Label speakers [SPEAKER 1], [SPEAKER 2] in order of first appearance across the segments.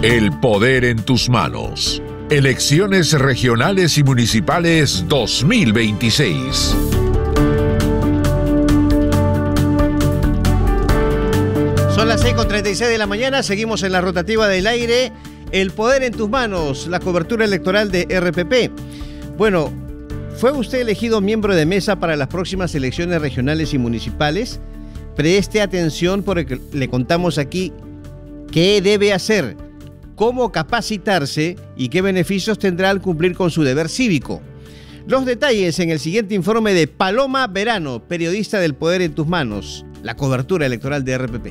[SPEAKER 1] El poder en tus manos. Elecciones regionales y municipales 2026.
[SPEAKER 2] Son las 6:36 de la mañana, seguimos en la rotativa del aire. El poder en tus manos, la cobertura electoral de RPP. Bueno, ¿fue usted elegido miembro de mesa para las próximas elecciones regionales y municipales? Preste atención porque le contamos aquí qué debe hacer, cómo capacitarse y qué beneficios tendrá al cumplir con su deber cívico. Los detalles en el siguiente informe de Paloma Verano, periodista del Poder en tus manos, la cobertura electoral de RPP.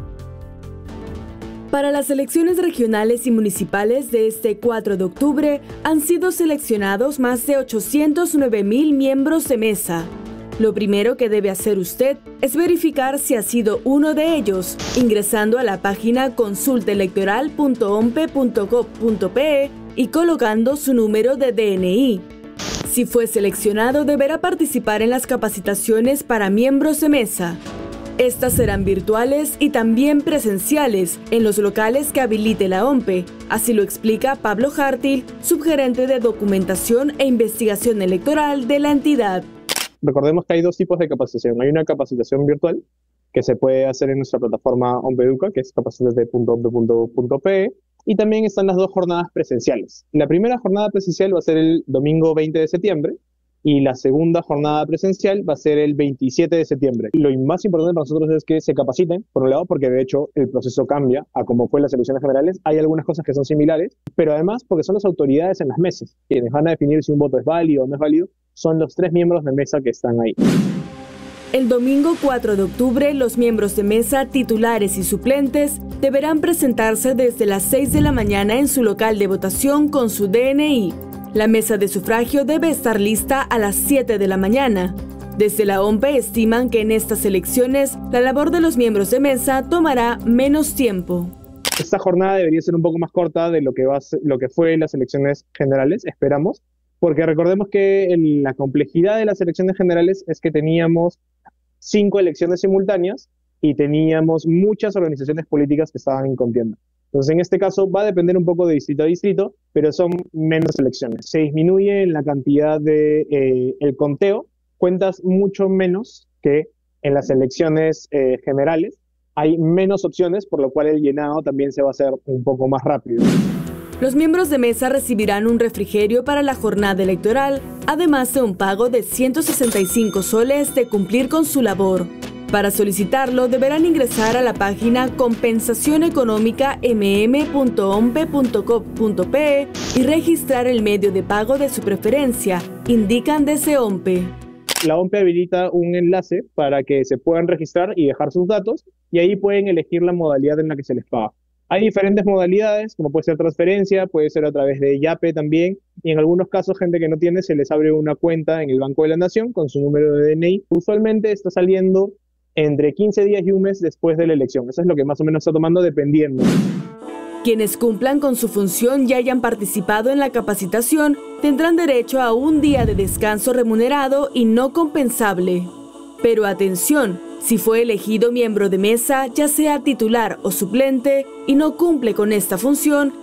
[SPEAKER 3] Para las elecciones regionales y municipales de este 4 de octubre han sido seleccionados más de 809,000 miembros de mesa. Lo primero que debe hacer usted es verificar si ha sido uno de ellos, ingresando a la página consultaelectoral.ompe.gov.pe y colocando su número de DNI. Si fue seleccionado, deberá participar en las capacitaciones para miembros de mesa. Estas serán virtuales y también presenciales en los locales que habilite la OMPE, así lo explica Pablo Jártil, subgerente de Documentación e Investigación Electoral de la entidad.
[SPEAKER 4] Recordemos que hay dos tipos de capacitación. Hay una capacitación virtual que se puede hacer en nuestra plataforma OMPEduca, que es capacitete.ompe.pe, y también están las dos jornadas presenciales. La primera jornada presencial va a ser el domingo 20 de septiembre, y la segunda jornada presencial va a ser el 27 de septiembre. Lo más importante para nosotros es que se capaciten, por un lado, porque de hecho el proceso cambia a como fue en las elecciones generales. Hay algunas cosas que son similares, pero además porque son las autoridades en las mesas quienes van a definir si un voto es válido o no es válido. Son los 3 miembros de mesa que están ahí.
[SPEAKER 3] El domingo 4 de octubre, los miembros de mesa, titulares y suplentes deberán presentarse desde las 6 de la mañana en su local de votación con su DNI. La mesa de sufragio debe estar lista a las 7 de la mañana. Desde la OMPE estiman que en estas elecciones la labor de los miembros de mesa tomará menos tiempo.
[SPEAKER 4] Esta jornada debería ser un poco más corta de lo que fue en las elecciones generales, esperamos, porque recordemos que la complejidad de las elecciones generales es que teníamos 5 elecciones simultáneas y teníamos muchas organizaciones políticas que estaban en contienda. Entonces, en este caso va a depender un poco de distrito a distrito, pero son menos elecciones. Se disminuye en la cantidad de el conteo, cuentas mucho menos que en las elecciones generales. Hay menos opciones, por lo cual el llenado también se va a hacer un poco más rápido.
[SPEAKER 3] Los miembros de mesa recibirán un refrigerio para la jornada electoral, además de un pago de 165 soles de cumplir con su labor. Para solicitarlo, deberán ingresar a la página compensacioneconómica.mm.ompe.gov.pe y registrar el medio de pago de su preferencia, indican desde OMPE.
[SPEAKER 4] La OMPE habilita un enlace para que se puedan registrar y dejar sus datos, y ahí pueden elegir la modalidad en la que se les paga. Hay diferentes modalidades, como puede ser transferencia, puede ser a través de Yape también, y en algunos casos, gente que no tiene, se les abre una cuenta en el Banco de la Nación con su número de DNI. Usualmente está saliendo entre 15 días y un mes después de la elección. Eso es lo que más o menos está tomando dependiendo.
[SPEAKER 3] Quienes cumplan con su función y hayan participado en la capacitación tendrán derecho a un día de descanso remunerado y no compensable. Pero atención, si fue elegido miembro de mesa, ya sea titular o suplente, y no cumple con esta función,